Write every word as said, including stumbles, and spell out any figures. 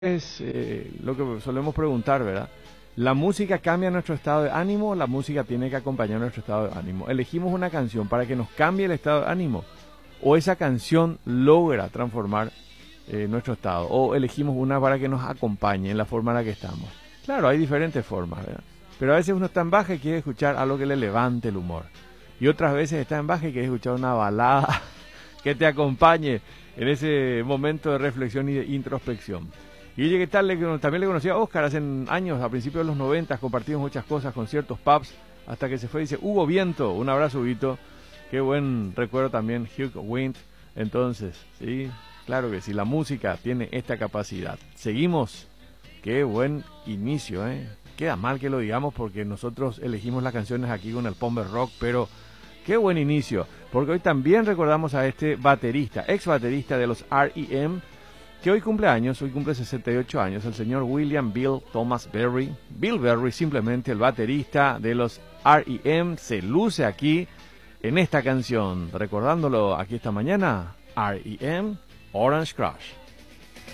Es eh, lo que solemos preguntar, ¿verdad? ¿La música cambia nuestro estado de ánimo o la música tiene que acompañar nuestro estado de ánimo? ¿Elegimos una canción para que nos cambie el estado de ánimo o esa canción logra transformar eh, nuestro estado? ¿O elegimos una para que nos acompañe en la forma en la que estamos? Claro, hay diferentes formas, ¿verdad? Pero a veces uno está en baja y quiere escuchar algo que le levante el humor. Y otras veces está en baja y quiere escuchar una balada que te acompañe en ese momento de reflexión y de introspección. Y oye, ¿qué tal? Le, también le conocí a Oscar hace años, a principios de los noventa, compartimos muchas cosas, conciertos, pubs, hasta que se fue. Dice, Hugo Viento, un abrazo, Huguito. Qué buen recuerdo también, Hugh Wint. Entonces, sí, claro que sí, la música tiene esta capacidad. Seguimos, qué buen inicio, ¿eh? Queda mal que lo digamos porque nosotros elegimos las canciones aquí con el Pomber Rock, pero qué buen inicio, porque hoy también recordamos a este baterista, ex baterista de los R E M, que hoy cumple años, hoy cumple sesenta y ocho años, el señor William Bill Thomas Berry. Bill Berry, simplemente el baterista de los R E M, se luce aquí en esta canción, recordándolo aquí esta mañana, R E M, Orange Crush.